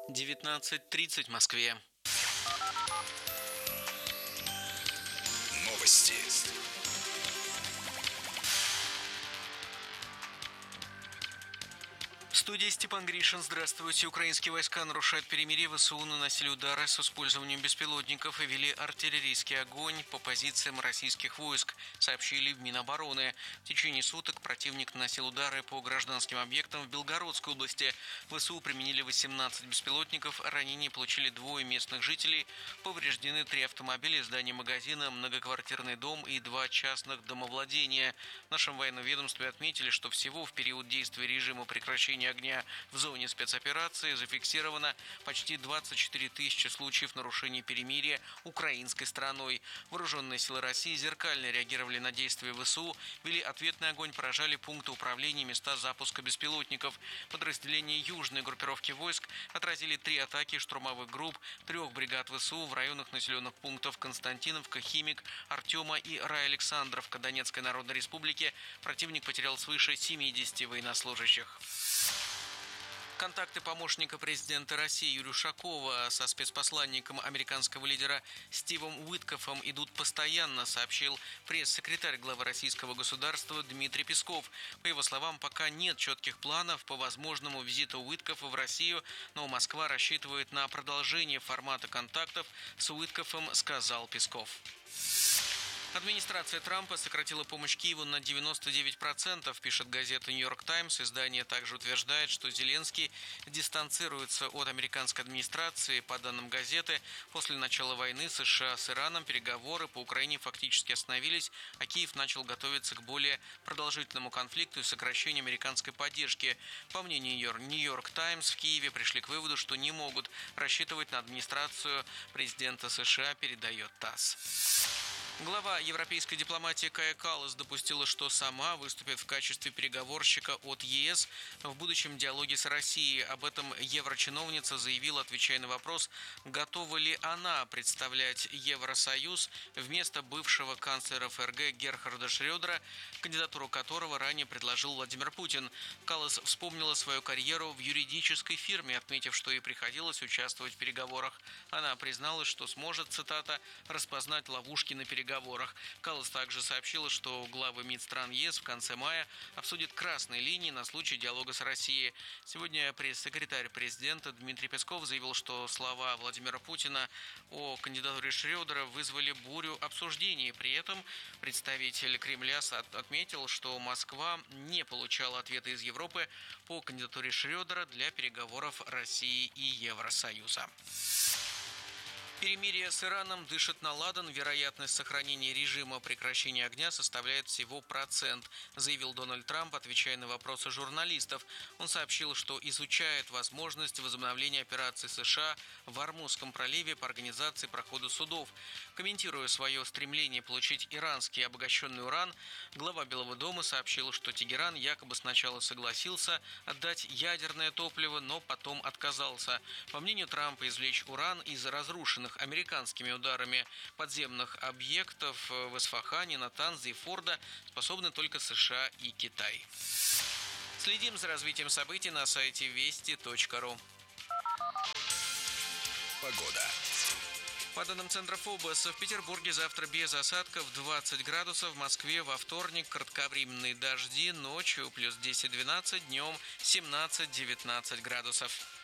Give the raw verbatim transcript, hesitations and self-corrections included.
девятнадцать тридцать в Москве. Новости. В студии Степан Гришин. Здравствуйте. Украинские войска нарушают перемирие. ВСУ наносили удары с использованием беспилотников и вели артиллерийский огонь по позициям российских войск, сообщили в Минобороны. В течение суток противник наносил удары по гражданским объектам в Белгородской области. ВСУ применили восемнадцать беспилотников, ранения получили двое местных жителей, повреждены три автомобиля, здание магазина, многоквартирный дом и два частных домовладения. В нашем военном ведомстве отметили, что всего в период действия режима прекращения огня в зоне спецоперации зафиксировано почти двадцать четыре тысячи случаев нарушений перемирия украинской стороной. Вооруженные силы России зеркально реагировали на действия ВСУ, вели ответный огонь, поражали пункты управления, места запуска беспилотников. Подразделения южной группировки войск отразили три атаки штурмовых групп трех бригад ВСУ в районах населенных пунктов Константиновка, Химик, Артема и Рай-Александровка Донецкой Народной Республики. Противник потерял свыше семидесяти военнослужащих. Контакты помощника президента России Юрия Ушакова со спецпосланником американского лидера Стивом Уиткофом идут постоянно, сообщил пресс-секретарь главы российского государства Дмитрий Песков. По его словам, пока нет четких планов по возможному визиту Уиткофа в Россию, но Москва рассчитывает на продолжение формата контактов с Уиткофом, сказал Песков. Администрация Трампа сократила помощь Киеву на девяносто девять процентов, пишет газета «Нью-Йорк Таймс». Издание также утверждает, что Зеленский дистанцируется от американской администрации. По данным газеты, после начала войны США с Ираном переговоры по Украине фактически остановились, а Киев начал готовиться к более продолжительному конфликту и сокращению американской поддержки. По мнению «Нью-Йорк Таймс», в Киеве пришли к выводу, что не могут рассчитывать на администрацию президента США, передает ТАСС. Глава европейской дипломатии Кая Каллас допустила, что сама выступит в качестве переговорщика от ЕС в будущем диалоге с Россией. Об этом еврочиновница заявила, отвечая на вопрос, готова ли она представлять Евросоюз вместо бывшего канцлера ФРГ Герхарда Шрёдера, кандидатуру которого ранее предложил Владимир Путин. Каллас вспомнила свою карьеру в юридической фирме, отметив, что ей приходилось участвовать в переговорах. Она призналась, что сможет, цитата, распознать ловушки на переговорах. переговорах. Каллас также сообщила, что главы МИД стран ЕС в конце мая обсудят красные линии на случай диалога с Россией. Сегодня пресс-секретарь президента Дмитрий Песков заявил, что слова Владимира Путина о кандидатуре Шрёдера вызвали бурю обсуждений. При этом представитель Кремля отметил, что Москва не получала ответа из Европы по кандидатуре Шрёдера для переговоров России и Евросоюза. Перемирие с Ираном дышит на ладан. Вероятность сохранения режима прекращения огня составляет всего процент, заявил Дональд Трамп, отвечая на вопросы журналистов. Он сообщил, что изучает возможность возобновления операции США в Ормузском проливе по организации прохода судов. Комментируя свое стремление получить иранский обогащенный уран, глава Белого дома сообщил, что Тегеран якобы сначала согласился отдать ядерное топливо, но потом отказался. По мнению Трампа, извлечь уран из разрушенных американскими ударами подземных объектов в Исфахане, Натанзе и Фордо способны только США и Китай. Следим за развитием событий на сайте вести точка ру. Погода. По данным Центра ФОБОС, в Петербурге завтра без осадков двадцать градусов, в Москве во вторник кратковременные дожди, ночью плюс десять-двенадцать, днем семнадцать-девятнадцать градусов.